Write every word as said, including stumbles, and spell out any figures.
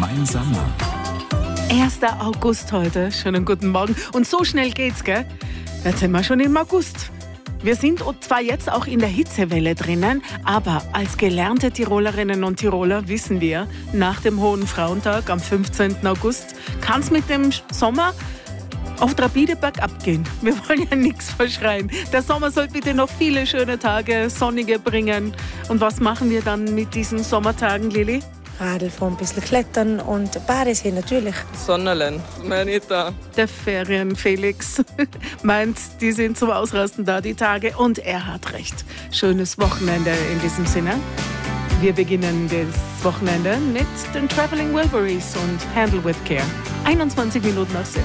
Mein Sommer. erster August heute. Schönen guten Morgen. Und so schnell geht's, gell? Jetzt sind wir schon im August. Wir sind zwar jetzt auch in der Hitzewelle drinnen, aber als gelernte Tirolerinnen und Tiroler wissen wir, nach dem Hohen Frauentag am fünfzehnten August kann es mit dem Sommer auf rapide bergab gehen. Wir wollen ja nichts verschreien. Der Sommer soll bitte noch viele schöne Tage, sonnige bringen. Und was machen wir dann mit diesen Sommertagen, Lilly? Radl fahren, ein bisschen klettern und Badesee natürlich. Sonderland, meine ich da. Der Ferien-Felix meint, die sind zum Ausrasten da, die Tage. Und er hat recht. Schönes Wochenende in diesem Sinne. Wir beginnen das Wochenende mit den Traveling Wilburys und Handle with Care. einundzwanzig Minuten nach sieben.